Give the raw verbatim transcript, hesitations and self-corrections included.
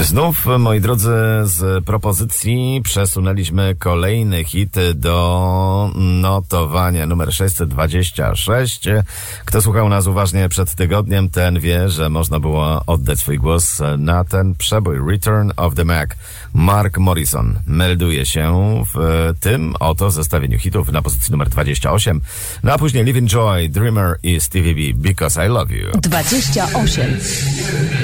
Znów, moi drodzy, z propozycji przesunęliśmy kolejny hit do notowania numer sześćset dwadzieścia sześć. Kto słuchał nas uważnie przed tygodniem, ten wie, że można było oddać swój głos na ten przebój. Return of the Mac. Mark Morrison melduje się w tym oto zestawieniu hitów na pozycji numer dwadzieścia osiem. No a później Live in Joy, Dreamer i Stevie B, Because I Love You. dwadzieścia osiem.